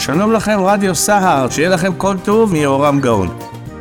שלום לכם רדיו סהר, שיהיה לכם כל טוב מיורם גאון.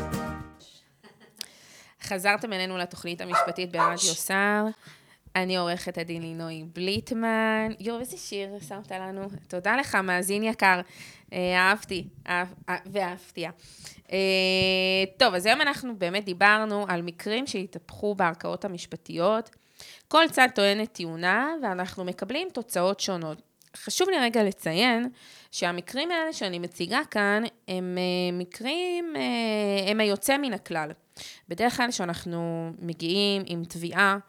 חזרתם אלינו לתוכנית המשפטית ברדיו סהר. אני עורכת הדין לינוי בליטמן. איזה שיר שמת לנו? תודה לך, מאזין יקר. אהבתי, ואהבתיה. טוב, אז היום אנחנו באמת דיברנו על מקרים שהתהפכו בערכאות המשפטיות. כל צד טוען את טיעונה, ואנחנו מקבלים תוצאות שונות. חשוב לי רגע לציין שהמקרים האלה שאני מציגה כאן, הם מקרים, הם היוצא מן הכלל. בדרך כלל שאנחנו מגיעים עם תביעה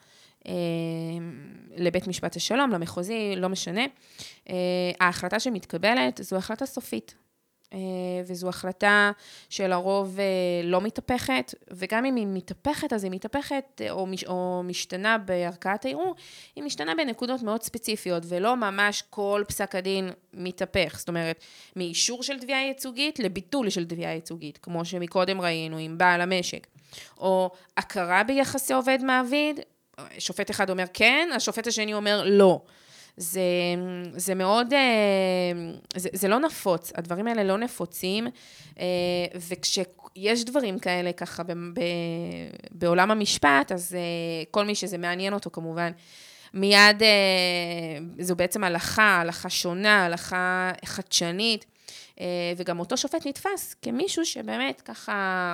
לבית משפט השלום, למחוזי, לא משנה, ההחלטה שמתקבלת זו החלטה סופית. וזו החלטה שלרוב לא מתהפכת, וגם אם היא מתהפכת, אז היא מתהפכת או משתנה בערכאת הערעור, היא משתנה בנקודות מאוד ספציפיות, ולא ממש כל פסק הדין מתהפך. זאת אומרת, מאישור של תביעה ייצוגית לביטול של תביעה ייצוגית, כמו שמקודם ראינו עם בעל המשק, או הכרה ביחסי עובד מעביד, שופט אחד אומר כן, השופט השני אומר לא. זה מאוד, זה לא נפוץ, הדברים האלה לא נפוצים, וכשיש דברים כאלה ככה בעולם המשפט, אז כל מי שזה מעניין אותו כמובן, מיד זו בעצם הלכה שונה, הלכה חדשנית, וגם אותו שופט נתפס כמישהו שבאמת ככה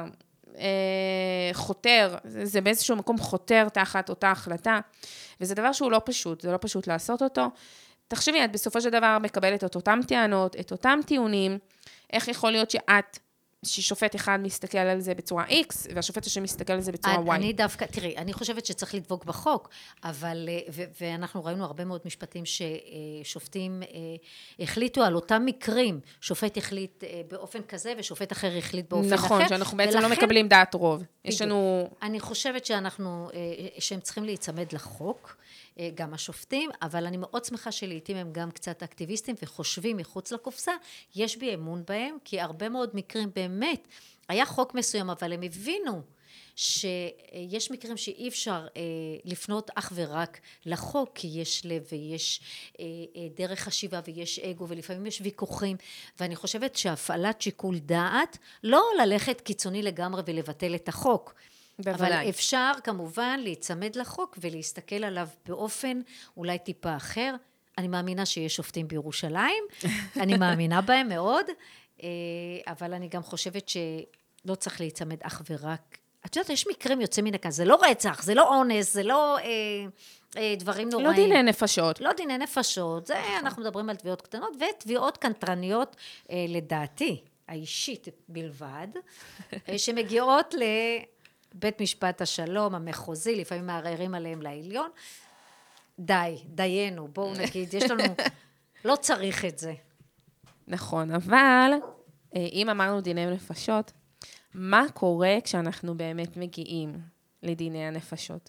חותר, זה באיזשהו מקום חותר תחת אותה החלטה, וזה דבר שהוא לא פשוט, זה לא פשוט לעשות אותו. תחשבי, את בסופו של דבר מקבלת את אותם טענות, את אותם טיעונים, איך יכול להיות ששופט אחד מסתכל על זה בצורה X, והשופט השני מסתכל על זה בצורה Y. אני דווקא, תראי, אני חושבת שצריך לדבוק בחוק, אבל, ואנחנו ראינו הרבה מאוד משפטים ששופטים החליטו על אותם מקרים, שופט החליט באופן כזה, ושופט אחר החליט באופן אחר. נכון, שאנחנו בעצם לא מקבלים דעת רוב. יש לנו... אני חושבת שהם צריכים להיצמד לחוק, גם השופטים, אבל אני מאוד שמחה שלעיתים הם גם קצת אקטיביסטים וחושבים מחוץ לקופסה, יש בי אמון בהם, כי הרבה מאוד מקרים באמת, היה חוק מסוים, אבל הם הבינו שיש מקרים שאי אפשר לפנות אך ורק לחוק, כי יש לב ויש דרך חשיבה ויש אגו, ולפעמים יש ויכוחים, ואני חושבת שהפעלת שיקול דעת, לא ללכת קיצוני לגמרי ולבטל את החוק, אבל אפשר כמובן להיצמד לחוק ולהסתכל עליו באופן אולי טיפה אחר. אני מאמינה שיש שופטים בירושלים, אני מאמינה בהם מאוד, אבל אני גם חושבת שלא צריך להיצמד אך ורק. את יודעת, יש מקרים יוצאים מן הכלל, זה לא רצח, זה לא אונס, זה לא דברים נוראים. לא דיני נפשות. לא דיני נפשות, זה אנחנו מדברים על תביעות קטנות, ותביעות קנטרניות לדעתי, האישית בלבד, שמגיעות בית משפט השלום, המחוזי, לפעמים מערערים עליהם לעליון, דיינו, בואו נגיד, יש לנו, לא צריך את זה. נכון, אבל אם אמרנו דיני נפשות, מה קורה כשאנחנו באמת מגיעים לדיני הנפשות?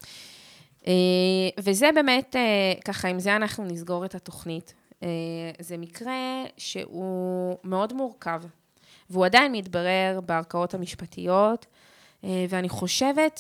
וזה באמת, ככה, עם זה אנחנו נסגור את התוכנית. זה מקרה שהוא מאוד מורכב, והוא עדיין מתברר בערכאות המשפטיות, ואני חושבת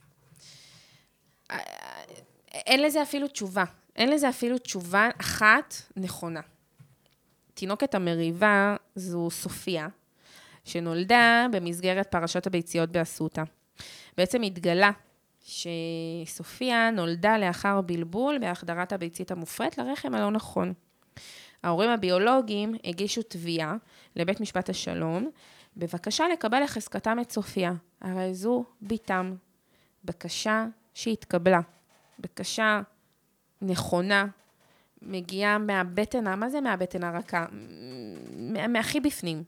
אין לזה אפילו תשובה. אין לזה אפילו תשובה אחת נכונה. תינוקת המריבה זו סופיה, שנולדה במסגרת פרשת הביציות באסותא. בעצם התגלה שסופיה נולדה לאחר בלבול בהחדרת הביצית המופרית לרחם הלא נכון. ההורים הביולוגיים הגישו תביעה לבית משפט השלום, בבקשה לקבל לחזקתם את סופיה, הרי זו ביתם. בקשה שהתקבלה, בקשה נכונה, מגיעה מהבטן, מה זה מהבטן הרכה? מהכי בפנים.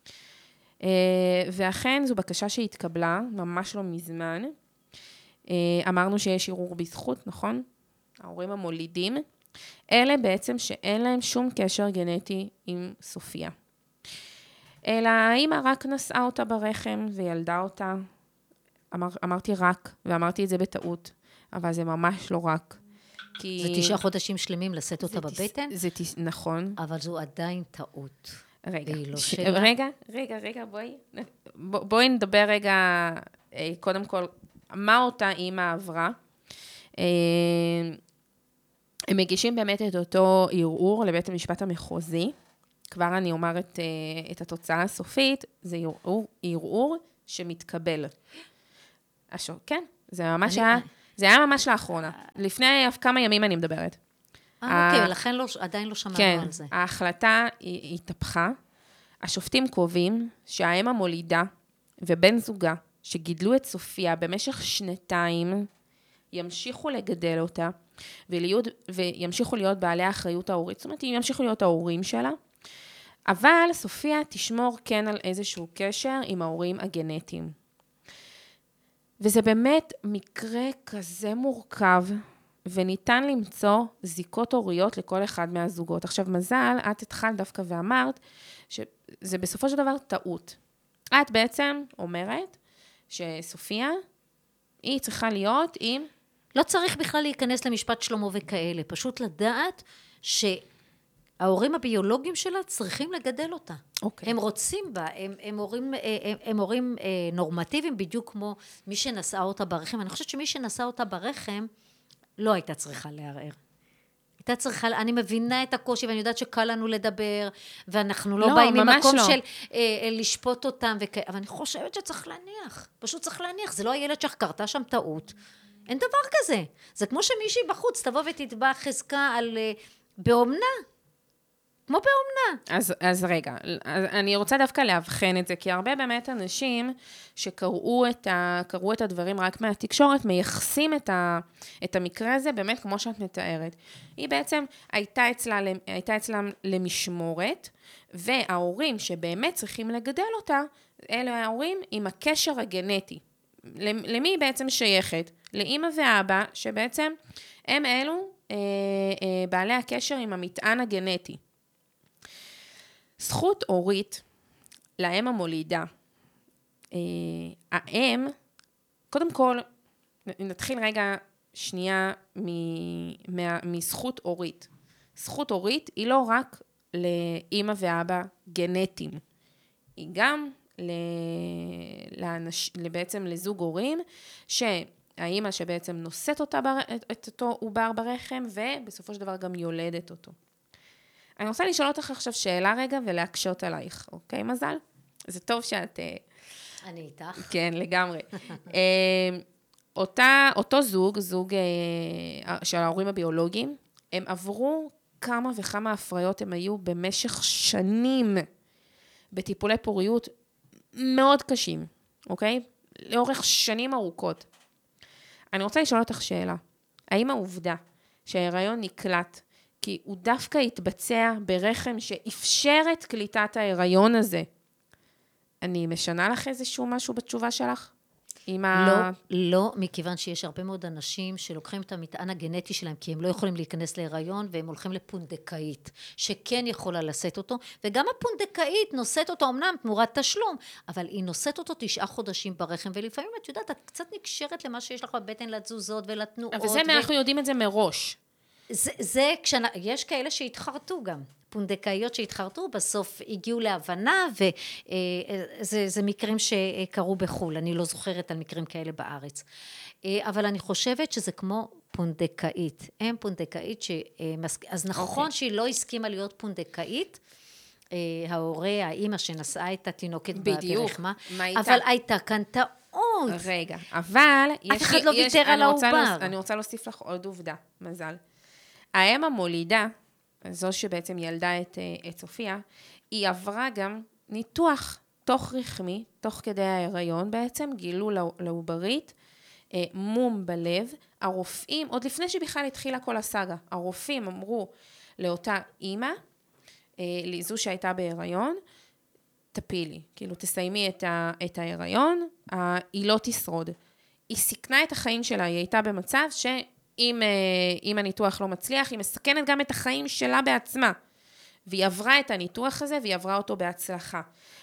ואכן זו בקשה שהתקבלה, ממש לא מזמן. אמרנו שיש ערעור בזכות, נכון? ההורים המולידים, אלה בעצם שאין להם שום קשר גנטי עם סופיה. אלא האמא רק נשאה אותה ברחם וילדה אותה. אמרתי רק, ואמרתי את זה בטעות, אבל זה ממש לא רק. כי... זה 9 חודשים שלמים לשאת אותה בבטן? נכון. אבל זו עדיין טעות. רגע, בואי נדבר רגע, קודם כל, מה אותה אמא עברה. הם מגישים באמת את אותו ערעור לבית המשפט המחוזי, כבר אני אומר את התוצאה הסופית, זה ערעור שמתקבל. כן, זה היה ממש לאחרונה. לפני כמה ימים אני מדברת. אוקיי, לכן עדיין לא שמענו על זה. כן, ההחלטה היא התהפכה. השופטים קובעים שהאם המולידה ובן זוגה, שגידלו את סופיה במשך 2 ימשיכו לגדל אותה, וימשיכו להיות בעלי האחריות ההורית. זאת אומרת, ימשיכו להיות ההורים שלה, אבל סופיה תשמור כן על איזשהו קשר עם ההורים הגנטיים. וזה באמת מקרה כזה מורכב, וניתן למצוא זיקות הוריות לכל אחד מהזוגות. עכשיו, מזל, את התחלת דווקא ואמרת, שזה בסופו של דבר טעות. את בעצם אומרת שסופיה, היא צריכה להיות עם... לא צריך בכלל להיכנס למשפט שלמה וכאלה, פשוט לדעת שההורים הביולוגיים שלה צריכים לגדל אותה. אוקיי. הם רוצים בה, הם הורים נורמטיביים, בדיוק כמו מי שנשאה אותה ברחם. אני חושבת שמי שנשאה אותה ברחם, לא הייתה צריכה לערער. הייתה צריכה, אני מבינה את הקושי, ואני יודעת שקל לנו לדבר, ואנחנו לא באים ממקום של לשפוט אותם, אבל אני חושבת שצריך להניח, פשוט צריך להניח, זה לא הילד שקרתה שם טעות. אין דבר כזה. זה כמו שמישהי בחוץ תבוא ותתבע חזקה באומנה. כמו באומנה. אז רגע, אני רוצה דווקא להבחן את זה, כי הרבה באמת אנשים שקראו את הדברים רק מהתקשורת, מייחסים את המקרה הזה באמת כמו שאת מתארת. היא בעצם הייתה אצלם למשמורת, וההורים שבאמת צריכים לגדל אותה, אלה ההורים עם הקשר הגנטי. למי היא בעצם שייכת? לאמא ואבא, שבעצם הם אלו בעלי הקשר עם המטען הגנטי. זכות הורית לאם המולידה. האם, קודם כל, נתחיל רגע שנייה מזכות הורית. זכות הורית היא לא רק לאמא ואבא גנטיים, היא גם בעצם לזוג הורים, שהאמא שבעצם נושאת את אותו עובר ברחם, ובסופו של דבר גם יולדת אותו. אני רוצה לשאול אותך עכשיו שאלה רגע, ולהקשות עלייך, אוקיי, מזל? זה טוב שאת... אני איתך. כן, לגמרי. אותו זוג של ההורים הביולוגיים, הם עברו כמה וכמה הפריות, הם היו במשך שנים בטיפולי פוריות מאוד קשים, אוקיי? לאורך שנים ארוכות. אני רוצה לשאול אותך שאלה. האם העובדה שההיריון נקלט, כי הוא דווקא התבצע ברחם שאפשר את קליטת ההיריון הזה, אני משנה לך איזשהו משהו בתשובה שלך? לא, מכיוון שיש הרבה מאוד אנשים שלוקחים את המטען הגנטי שלהם, כי הם לא יכולים להיכנס להיריון, והם הולכים לפונדקאית, שכן יכולה לשאת אותו, וגם הפונדקאית נושאת אותו, אמנם תמורת תשלום, אבל היא נושאת אותו 9 חודשים ברחם, ולפעמים את יודעת, את קצת נקשרת למה שיש לך בבטן לתזוזות ולתנועות. אבל אנחנו יודעים את זה מראש. יש כאלה שהתחרטו גם, פונדקאיות שהתחרטו, בסוף הגיעו להבנה, וזה מקרים שקרו בחול, אני לא זוכרת על מקרים כאלה בארץ. אבל אני חושבת שזה כמו פונדקאית, הם פונדקאית, אז נכון שהיא לא הסכימה להיות פונדקאית, ההורה, האמא שנשאה את התינוקת ברחמה, אבל הייתה כאן טעות. רגע, אבל... אף אחד לא ויתר על העובר. אני רוצה להוסיף לך עוד עובדה, מזל. האם המולידה, זו שבעצם ילדה את סופיה, היא עברה גם ניתוח תוך רחמי, תוך כדי ההיריון בעצם, גילו לעוברית, מום בלב. הרופאים, עוד לפני שבכלל התחילה כל הסאגה, הרופאים אמרו לאותה אימא, זו שהייתה בהיריון, תפילי, כאילו תסיימי את ההיריון, היא לא תשרוד. היא סיכנה את החיים שלה, היא הייתה במצב אם הניתוח לא מצליח, היא מסכנת גם את החיים שלה בעצמה. והיא עברה את הניתוח הזה, והיא עברה אותו בהצלחה.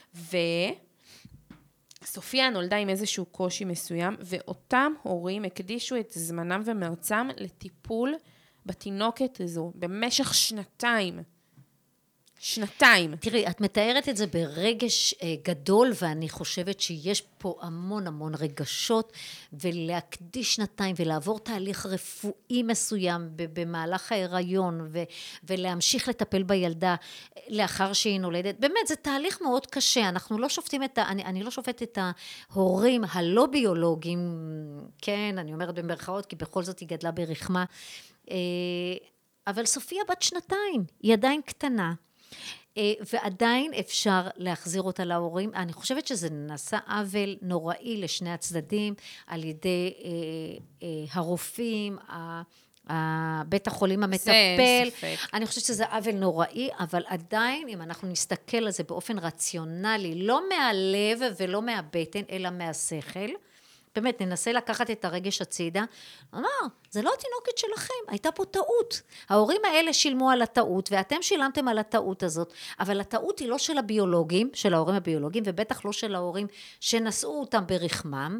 וסופיה נולדה עם איזשהו קושי מסוים, ואותם הורים הקדישו את זמנם ומרצם לטיפול בתינוקת הזו, במשך 2 שנתיים. שנתיים. תראי, את מתארת את זה ברגש גדול, ואני חושבת שיש פה המון המון רגשות, ולהקדיש שנתיים, ולעבור תהליך רפואי מסוים במהלך ההיריון, ולהמשיך לטפל בילדה לאחר שהיא נולדת. באמת, זה תהליך מאוד קשה. אנחנו לא שופטים אני לא שופטת את ההורים הלא ביולוגיים, כן, אני אומרת במרכאות, כי בכל זאת היא גדלה ברחמה, אבל סופיה בת שנתיים, היא עדיין קטנה, ועדיין אפשר להחזיר אותה להורים. אני חושבת שזה נעשה עוול נוראי לשני הצדדים, על ידי הרופאים, בית החולים המטפל. אני חושבת שזה עוול נוראי, אבל עדיין, אם אנחנו נסתכל על זה באופן רציונלי, לא מהלב ולא מהבטן, אלא מהשכל, באמת, ננסה לקחת את הרגש הצידה, אמר, זה לא התינוקת שלכם, הייתה פה טעות. ההורים האלה שילמו על הטעות, ואתם שילמתם על הטעות הזאת, אבל הטעות היא לא של הביולוגים, של ההורים הביולוגים, ובטח לא של ההורים שנשאו אותם ברחמם,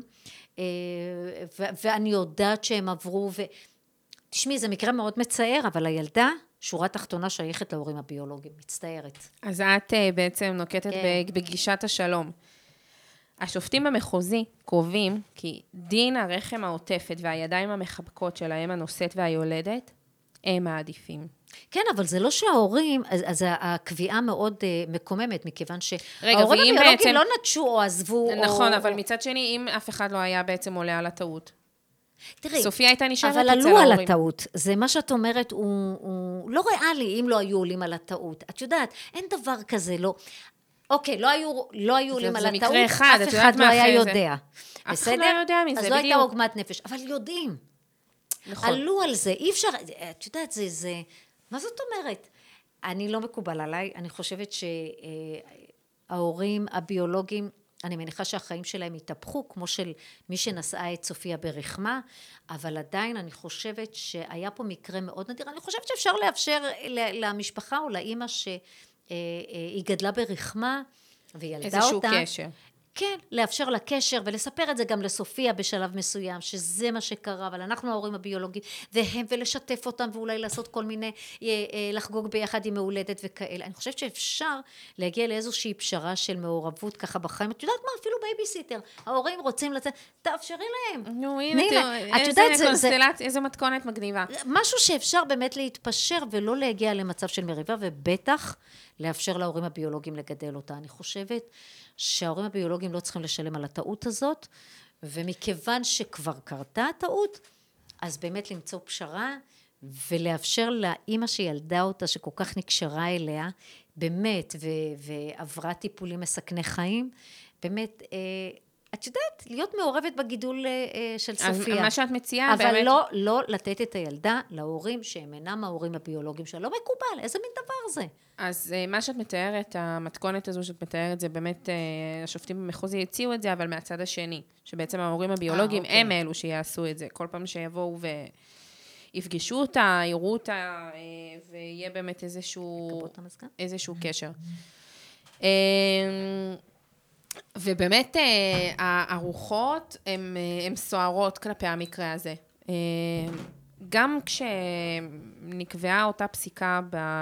ואני יודעת שהם עברו, תשמעי, זה מקרה מאוד מצער, אבל הילדה, שורה תחתונה שייכת להורים הביולוגיים, מצטערת. אז את בעצם נוקטת בגישת השלום. השופטים במחוזי קובעים כי דין הרחם העוטפת והידיים המחבקות של האם הנושאת והיולדת, הם מעדיפים. כן, אבל זה לא שההורים, אז הקביעה מאוד מקוממת, מכיוון שההורים הביולוגיים לא נטשו או עזבו. נכון, אבל מצד שני, אם אף אחד לא היה בעצם עולה על הטעות. תראי, סופיה הייתה נשארת אצל ההורים. ההורים. אבל עלו על הטעות. זה מה שאת אומרת, הוא לא ריאלי אם לא היו עולים על הטעות. את יודעת, אין דבר כזה, לא. אוקיי, לא היו עולים על הטעות, אף אחד לא היה יודע. אף אחד לא יודע מזה, אז לא הייתה עוגמת נפש, אבל יודעים. עלו על זה, אי אפשר, את יודעת, זה, מה זאת אומרת? אני לא מקובל עליי, אני חושבת שההורים הביולוגיים, אני מניחה שהחיים שלהם התהפכו, כמו של מי שנשאה את סופיה ברחמה, אבל עדיין אני חושבת שהיה פה מקרה מאוד נדיר, אני חושבת שאפשר לאפשר למשפחה או לאמא היא גדלה ברחמה, וילדה אותה. איזשהו קשר. כן, לאפשר לה קשר, ולספר את זה גם לסופיה בשלב מסוים, שזה מה שקרה, אבל אנחנו ההורים הביולוגיים, ולשתף אותם, ואולי לעשות כל מיני, לחגוג ביחד עם מהולדת וכאלה. אני חושבת שאפשר להגיע לאיזושהי פשרה של מעורבות ככה בחיים. את יודעת מה? אפילו בייביסיטר. ההורים רוצים לצאת, תאפשרי להם. נו, הנה, איזה מתכונת מגניבה. משהו שאפשר באמת להתפשר, ולא להגיע למצב של מריבה, ובטח לאפשר להורים הביולוגיים לגדל אותה. אני חושבת שההורים הביולוגיים לא צריכים לשלם על הטעות הזאת, ומכיוון שכבר קרתה הטעות, אז באמת למצוא פשרה, ולאפשר לאמא שילדה אותה, שכל כך נקשרה אליה, באמת, ועברה טיפולים מסכני חיים, באמת, את יודעת, להיות מעורבת בגידול של סופיה. אז מה שאת מציעה, אבל באמת... לא לתת את הילדה להורים שהם אינם ההורים הביולוגיים שלה. לא מקובל, איזה מין דבר זה? אז מה שאת מתארת, המתכונת הזו שאת מתארת, זה באמת, השופטים במחוזי הציעו את זה, אבל מהצד השני, שבעצם ההורים הביולוגיים הם אלו שיעשו את זה. כל פעם שיבואו ויפגשו אותה, יראו אותה, ויהיה באמת איזשהו קשר. ובאמת הרוחות הן סוערות כלפי המקרה הזה. גם כשנקבעה אותה פסיקה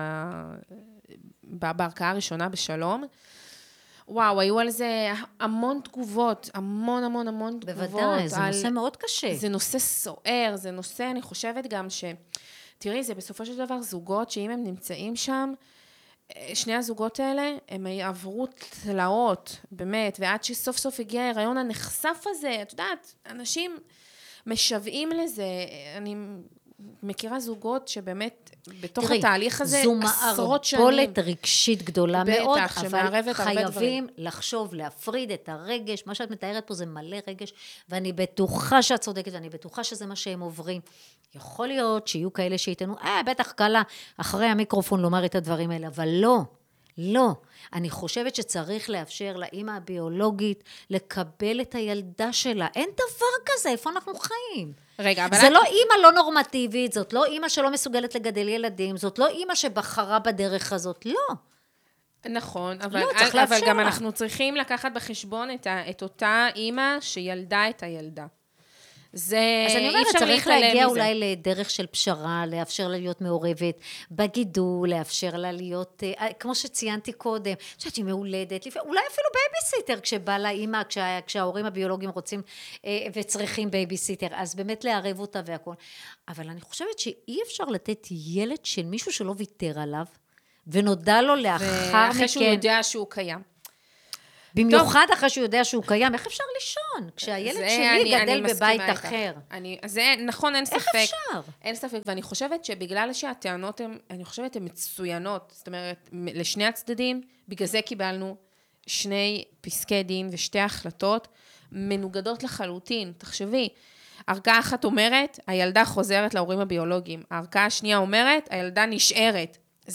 בערכאה הראשונה בשלום, וואו, היו על זה המון תגובות, המון תגובות. בוודאי, זה נושא מאוד קשה. זה נושא סוער, זה נושא, אני חושבת גם תראי, זה בסופו של דבר זוגות שאם הם נמצאים שם, שני הזוגות האלה, הם עברו תלאות, באמת, ועד שסוף סוף הגיע ההיריון הנחשף הזה, את יודעת, אנשים משוועים לזה, אני מכירה זוגות שבאמת בתוך התהליך הזה עשרות שנים. זו מערבולת רגשית גדולה מאוד, אבל חייבים לחשוב, להפריד את הרגש, מה שאת מתארת פה זה מלא רגש, ואני בטוחה שאת צודקת, ואני בטוחה שזה מה שהם עוברים. יכול להיות שיהיו כאלה שייתנו, בטח קלה אחרי המיקרופון לומר את הדברים האלה, אבל לא. אני חושבת שצריך לאפשר לאמא הביולוגית לקבל את הילדה שלה. אין דבר כזה, איפה אנחנו חיים? רגע, אבל... זה לא אמא לא נורמטיבית, זאת לא אמא שלא מסוגלת לגדל ילדים, זאת לא אמא שבחרה בדרך הזאת, לא. נכון, אבל גם אנחנו צריכים לקחת בחשבון את אותה אמא שילדה את הילדה. זה, אז אני אי אומרת, אפשר צריך להתעלם להגיע מזה. אולי לדרך של פשרה, לאפשר לה להיות מעורבת בגידול, לאפשר לה להיות, כמו שציינתי קודם, שאת היא מעולדת, אולי אפילו בייביסיטר, כשבא לאמא, כשההורים הביולוגיים רוצים וצריכים בייביסיטר, אז באמת לערב אותה והכל. אבל אני חושבת שאי אפשר לתת ילד של מישהו שלא ויתר עליו, ונודע לו לאחר מכן. ואחרי שהוא יודע שהוא קיים. במיוחד אחרי שהוא יודע שהוא קיים, איך אפשר לישון? כשהילד שלי גדל בבית אחר. זה נכון, אין ספק. איך אפשר? אין ספק, ואני חושבת שבגלל שהטענות הן, אני חושבת הן מצוינות, זאת אומרת, לשני הצדדים, בגלל זה קיבלנו שני פסקי דין ושתי החלטות מנוגדות לחלוטין. תחשבי, ערכאה אחת אומרת, הילדה חוזרת להורים הביולוגיים. הערכאה השנייה אומרת, הילדה נשארת.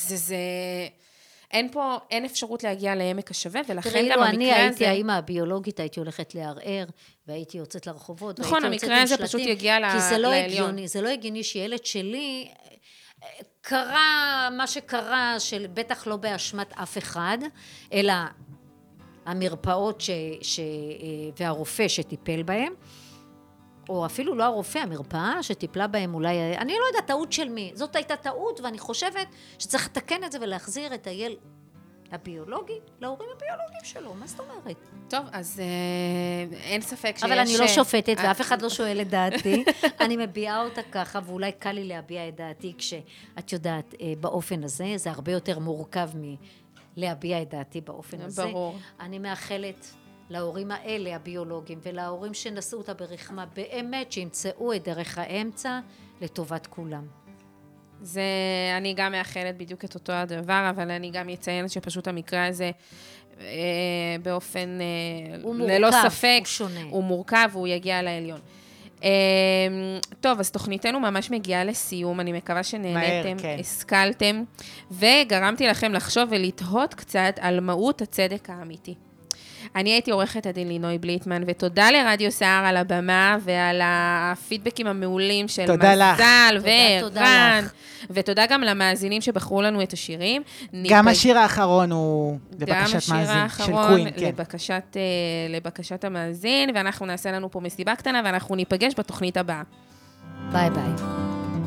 אין אפשרות להגיע לעמק השווה, ולכן גם המקרה הזה... אני הייתי האמא הביולוגית, הייתי הולכת לערער, והייתי יוצאת לרחובות, נכון, המקרה הזה פשוט יגיע לעליון. כי זה לא הגיוני שילד שלי קרה מה שקרה, בטח לא באשמת אף אחד, אלא המרפאות והרופא שטיפל בהם, או אפילו לא הרופא, המרפאה שטיפלה בהם אולי, אני לא יודעת, טעות של מי. זאת הייתה טעות, ואני חושבת שצריך לתקן את זה ולהחזיר את הילד הביולוגי להורים הביולוגיים שלו. מה זאת אומרת? טוב, אז אין ספק שיש... אבל אני לא שופטת, ואף אחד לא שואל את דעתי. אני מביעה אותה ככה, ואולי קל לי להביע את דעתי כשאת יודעת, באופן הזה, זה הרבה יותר מורכב מלהביע את דעתי באופן הזה. ברור. אני מאחלת להורים האלה, הביולוגיים, ולהורים שנשאו אותה ברחמה, באמת שימצאו את דרך האמצע לטובת כולם. אני גם מאחלת בדיוק את אותו הדבר, אבל אני גם אציין שפשוט המקרה הזה, באופן, ללא ספק, הוא שונה. הוא מורכב, והוא יגיע לעליון. טוב, אז תוכניתנו ממש מגיעה לסיום, אני מקווה שנהנתם, כן. השכלתם, וגרמתי לכם לחשוב ולתהות קצת על מהות הצדק האמיתי. אני הייתי עורכת הדין לינוי בליטמן, ותודה לרדיו סער על הבמה ועל הפידבקים המעולים של מזל וערן, ותודה גם למאזינים שבחרו לנו את השירים. גם השיר האחרון הוא לבקשת מאזין של קווין, כן. לבקשת המאזין, ואנחנו נעשה לנו פה מסיבה קטנה, ואנחנו ניפגש בתוכנית הבאה. ביי ביי.